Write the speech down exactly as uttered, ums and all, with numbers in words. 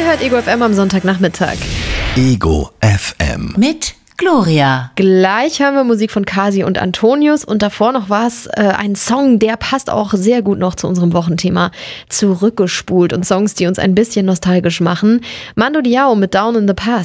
hört Ego F M am Sonntagnachmittag. Ego F M. Mit Gloria. Gleich hören wir Musik von Kasi und Antonius und davor noch war es äh, ein Song, der passt auch sehr gut noch zu unserem Wochenthema. Zurückgespult und Songs, die uns ein bisschen nostalgisch machen. Mando Diao mit Down in the Past.